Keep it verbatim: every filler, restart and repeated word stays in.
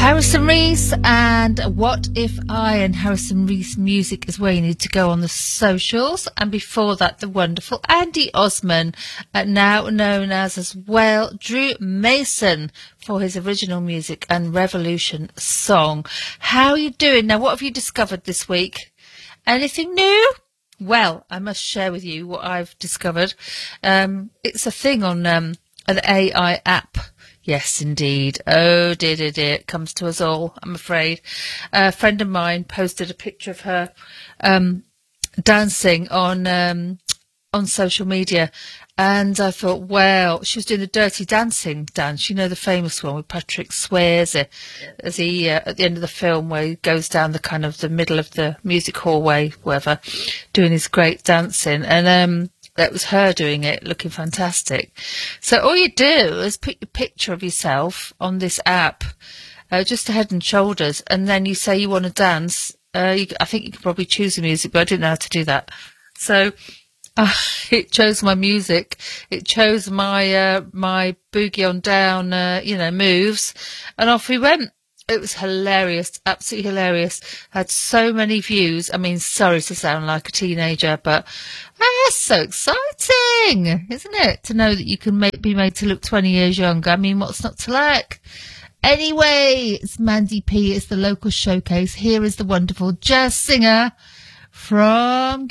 Harrison Reese and What If I, and Harrison Reese music is where you need to go on the socials. And before that, the wonderful Andy Osman, uh, now known as as well Drew Mason, for his original music and Revolution song. How are you doing? Now, what have you discovered this week? Anything new? Well, I must share with you what I've discovered. Um, it's a thing on um, an A I app. Yes, indeed. Oh, dear, dear, dear. It comes to us all, I'm afraid. A friend of mine posted a picture of her um, dancing on um, on social media. And I thought, well, she was doing the Dirty Dancing dance. You know, the famous one with Patrick Swayze as he, uh, at the end of the film, where he goes down the kind of the middle of the music hallway, whatever, doing his great dancing. And, um, that was her doing it, looking fantastic. So all you do is put your picture of yourself on this app, uh, just a head and shoulders, and then you say you want to dance. Uh, you, I think you could probably choose the music, but I didn't know how to do that. So uh, it chose my music. It chose my uh, my boogie on down, uh, you know, moves, and off we went. It was hilarious, absolutely hilarious. Had so many views. I mean, sorry to sound like a teenager, but that's so exciting, isn't it? To know that you can make, be made to look twenty years younger. I mean, what's not to like? Anyway, it's Mandy P. It's the local showcase. Here is the wonderful jazz singer from